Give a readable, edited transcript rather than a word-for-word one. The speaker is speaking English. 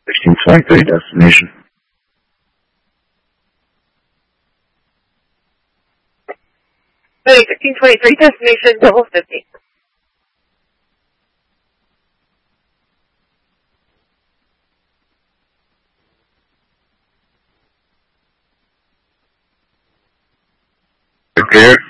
1623 destination. Heading 1623, destination double 50. Clear.